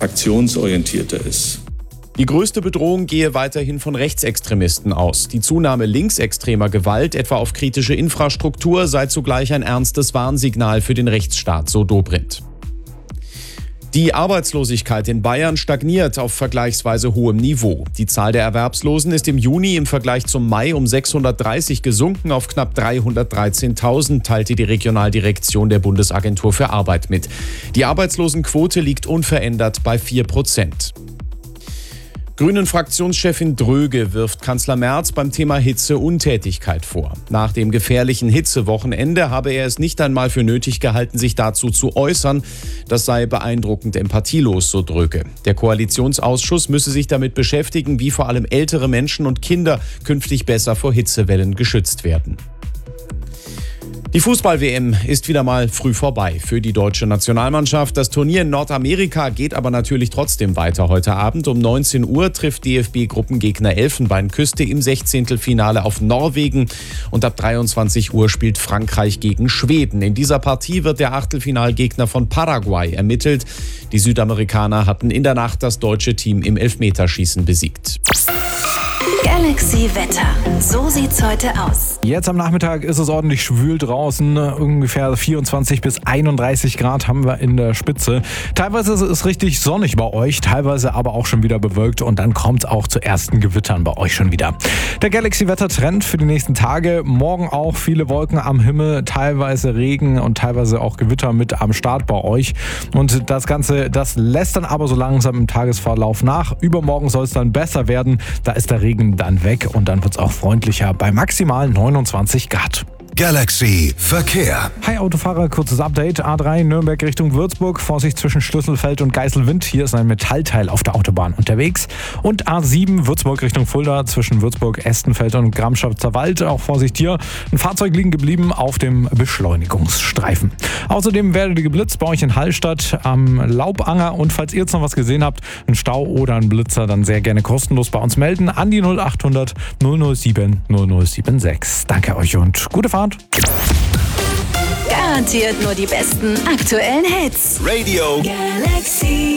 aktionsorientierter ist. Die größte Bedrohung gehe weiterhin von Rechtsextremisten aus. Die Zunahme linksextremer Gewalt, etwa auf kritische Infrastruktur, sei zugleich ein ernstes Warnsignal für den Rechtsstaat, so Dobrindt. Die Arbeitslosigkeit in Bayern stagniert auf vergleichsweise hohem Niveau. Die Zahl der Erwerbslosen ist im Juni im Vergleich zum Mai um 630 gesunken auf knapp 313.000, teilte die Regionaldirektion der Bundesagentur für Arbeit mit. Die Arbeitslosenquote liegt unverändert bei 4%. Grünen-Fraktionschefin Dröge wirft Kanzler Merz beim Thema Hitze-Untätigkeit vor. Nach dem gefährlichen Hitzewochenende habe er es nicht einmal für nötig gehalten, sich dazu zu äußern. Das sei beeindruckend empathielos, so Dröge. Der Koalitionsausschuss müsse sich damit beschäftigen, wie vor allem ältere Menschen und Kinder künftig besser vor Hitzewellen geschützt werden. Die Fußball-WM ist wieder mal früh vorbei für die deutsche Nationalmannschaft. Das Turnier in Nordamerika geht aber natürlich trotzdem weiter. Heute Abend um 19 Uhr trifft DFB-Gruppengegner Elfenbeinküste im 16. Finale auf Norwegen. Und ab 23 Uhr spielt Frankreich gegen Schweden. In dieser Partie wird der Achtelfinalgegner von Paraguay ermittelt. Die Südamerikaner hatten in der Nacht das deutsche Team im Elfmeterschießen besiegt. Galaxy Wetter. So sieht's heute aus. Jetzt am Nachmittag ist es ordentlich schwül draußen. Ungefähr 24 bis 31 Grad haben wir in der Spitze. Teilweise ist es richtig sonnig bei euch, teilweise aber auch schon wieder bewölkt. Und dann kommt es auch zu ersten Gewittern bei euch schon wieder. Der Galaxy Wetter Trend für die nächsten Tage. Morgen auch viele Wolken am Himmel, teilweise Regen und teilweise auch Gewitter mit am Start bei euch. Und das Ganze, das lässt dann aber so langsam im Tagesverlauf nach. Übermorgen soll es dann besser werden. Da ist der Regen dann weg und dann wird es auch freundlicher bei maximal 29 Grad. Galaxy Verkehr. Hi Autofahrer, kurzes Update. A3 Nürnberg Richtung Würzburg. Vorsicht zwischen Schlüsselfeld und Geiselwind. Hier ist ein Metallteil auf der Autobahn unterwegs. Und A7 Würzburg Richtung Fulda zwischen Würzburg, Estenfeld und Gramschatzer Wald. Auch Vorsicht hier. Ein Fahrzeug liegen geblieben auf dem Beschleunigungsstreifen. Außerdem werdet ihr geblitzt bei euch in Hallstatt am Laubanger. Und falls ihr jetzt noch was gesehen habt, einen Stau oder einen Blitzer, dann sehr gerne kostenlos bei uns melden. An die 0800 007 0076. Danke euch und gute Fahrt. Garantiert nur die besten aktuellen Hits. Radio Galaxy.